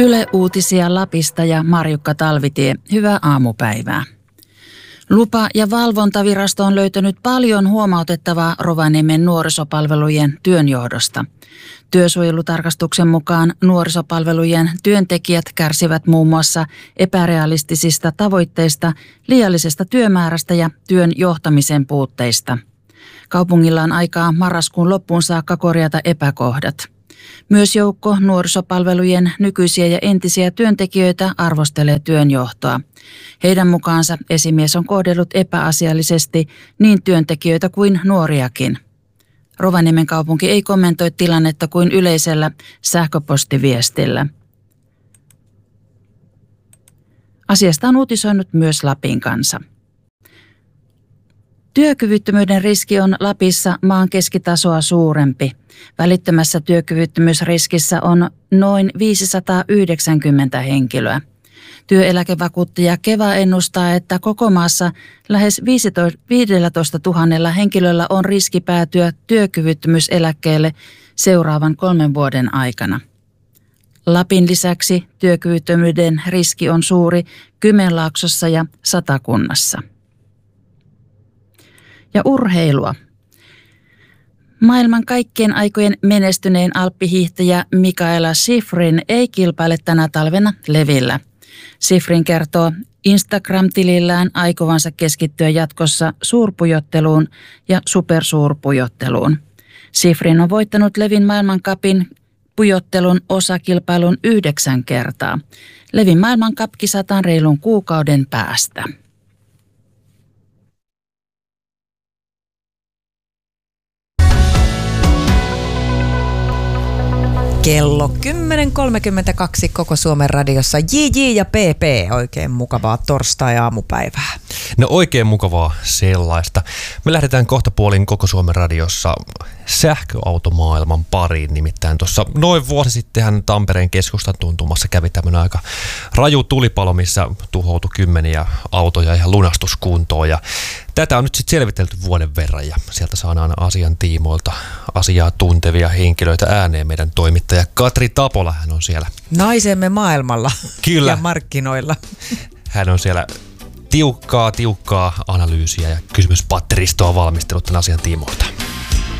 Yle Uutisia Lapista ja Marjukka Talvitie. Hyvää aamupäivää. Lupa- ja valvontavirasto on löytänyt paljon huomautettavaa Rovaniemen nuorisopalvelujen työnjohdosta. Työsuojelutarkastuksen mukaan nuorisopalvelujen työntekijät kärsivät muun muassa epärealistisista tavoitteista, liiallisesta työmäärästä ja työn johtamisen puutteista. Kaupungilla on aikaa marraskuun loppuun saakka korjata epäkohdat. Myös joukko nuorisopalvelujen nykyisiä ja entisiä työntekijöitä arvostelee työnjohtoa. Heidän mukaansa esimies on kohdellut epäasiallisesti niin työntekijöitä kuin nuoriakin. Rovaniemen kaupunki ei kommentoi tilannetta kuin yleisellä sähköpostiviestillä. Asiasta on uutisoinut myös Lapin Kansa. Työkyvyttömyyden riski on Lapissa maan keskitasoa suurempi. Välittömässä työkyvyttömyysriskissä on noin 590 henkilöä. Työeläkevakuuttaja Keva ennustaa, että koko maassa lähes 15 000 henkilöllä on riski päätyä työkyvyttömyyseläkkeelle seuraavan 3 vuoden aikana. Lapin lisäksi työkyvyttömyyden riski on suuri Kymenlaaksossa ja Satakunnassa. Ja urheilua. Maailman kaikkien aikojen menestynein alppihiihtäjä Mikaela Shiffrin ei kilpaile tänä talvena levillä. Shiffrin kertoo Instagram-tilillään aikovansa keskittyä jatkossa suurpujotteluun ja supersuurpujotteluun. Shiffrin on voittanut Levin maailmancupin pujottelun osakilpailun 9 kertaa. Levin maailmancup kisataan reilun kuukauden päästä. Kello 10.32 koko Suomen radiossa. JJ ja PP, oikein mukavaa torstai-aamupäivää. No oikein mukavaa sellaista. Me lähdetään kohta puolin koko Suomen radiossa sähköautomaailman pariin. Nimittäin tuossa noin vuosi sittenhän Tampereen keskustan tuntumassa kävi tämmöinen aika raju tulipalo, missä tuhoutui kymmeniä autoja ihan lunastuskuntoon. Ja tätä on nyt sitten selvitelty vuoden verran ja sieltä saadaan asian tiimoilta asiaa tuntevia henkilöitä ääneen. Meidän toimittaja Katri Tapola, hän on siellä. Naisemme maailmalla. Kyllä. Ja markkinoilla. Hän on siellä tiukkaa analyysiä ja kysymyspatteristoa valmistellut tämän asian tiimoilta.